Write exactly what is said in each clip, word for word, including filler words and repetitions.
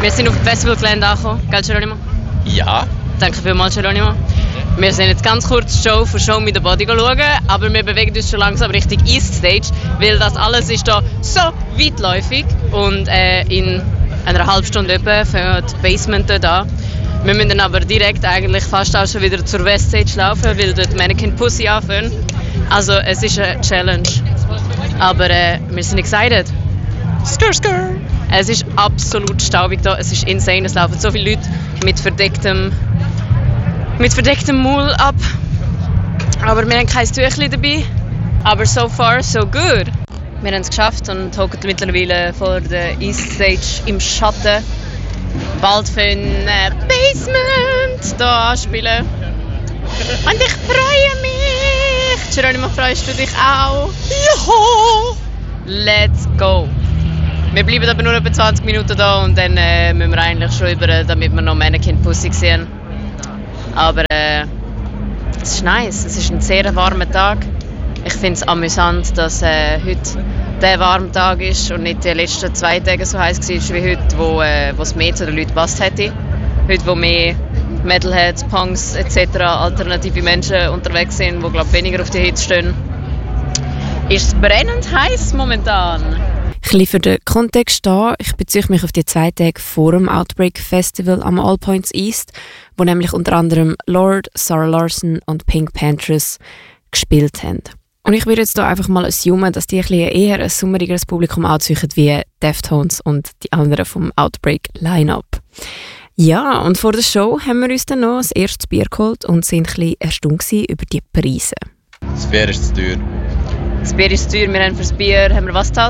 Wir sind auf dem Festivalgelände angekommen, gell Geronimo? Ja. Danke vielmals, Geronimo. Wir sind jetzt ganz kurz die Show von Show Me the Body schauen, aber wir bewegen uns schon langsam Richtung East Stage, weil das alles ist da so weitläufig und äh, in einer halben Stunde etwa fängt das Basement dort an. Wir müssen dann aber direkt eigentlich fast auch schon wieder zur West Stage laufen, weil dort Mannequin Pussy anfangen. Also es ist eine Challenge. Aber äh, wir sind excited. Skr, skr. Es ist absolut staubig da, es ist insane, es laufen so viele Leute mit verdecktem, mit verdecktem Maul ab. Aber wir haben kein Tüchlein dabei. Aber so far, so good. Wir haben es geschafft und hocken mittlerweile vor der East Stage im Schatten. Bald für ein äh, Basement hier anspielen. Und ich freue mich! Geronimo, freust du dich auch? Ja! Let's go! Wir bleiben aber nur etwa zwanzig Minuten da und dann äh, müssen wir eigentlich schon über, damit wir noch Mannequin Pussy sehen. Aber äh, es ist nice, es ist ein sehr warmer Tag. Ich finde es amüsant, dass äh, heute der warme Tag ist und nicht die letzten zwei Tage so heiß war wie heute, wo äh, es mehr zu den Leuten gepasst hätte. Heute, wo mehr Metalheads, Punks et cetera alternative Menschen unterwegs sind, die glaub, weniger auf die Hits stehen. Ist es brennend heiß momentan? Ein bisschen für den Kontext da, ich beziehe mich auf die zwei Tage vor dem Outbreak Festival am All Points East, wo nämlich unter anderem Lorde, Zara Larsson und Pink Panthers gespielt haben. Und ich würde jetzt hier einfach mal assumen, dass die ein bisschen eher ein summerigeres Publikum anziehen wie Deftones und die anderen vom Outbreak Line-Up. Ja, und vor der Show haben wir uns dann noch das erste Bier geholt und sind ein bisschen erstaunt über die Preise. Das Bier ist zu teuer. Das Bier ist zu teuer, wir haben für das Bier, haben wir was gezahlt?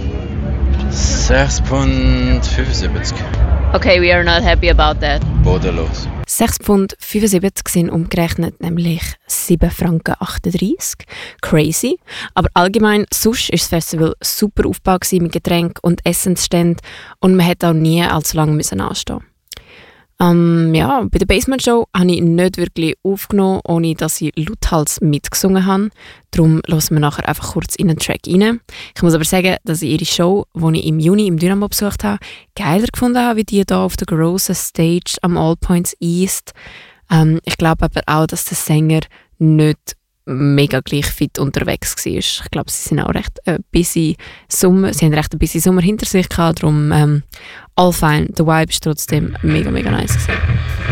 sechs Pfund fünfundsiebzig. Okay, we are not happy about that. Bodenlos. sechs Pfund fünfundsiebzig sind umgerechnet nämlich sieben Franken achtunddreissig. Crazy. Aber allgemein, sonst war das Festival super aufgebaut mit Getränken und Essensständen und man hätte auch nie allzu lange müssen anstehen. Um, ja, bei der Basement Show habe ich nicht wirklich aufgenommen, ohne dass ich lauthals mitgesungen habe. Darum hören wir nachher einfach kurz in den Track rein. Ich muss aber sagen, dass ich ihre Show, die ich im Juni im Dynamo besucht habe, geiler gefunden habe, wie die hier auf der grossen Stage am All Points East. Um, ich glaube aber auch, dass der Sänger nicht mega gleich fit unterwegs war. Ich glaube, sie sind auch recht äh, busy Sommer, sie haben recht einen busy Sommer hinter sich gehabt, darum ähm, all fine. Der Vibe ist trotzdem mega, mega nice gewesen.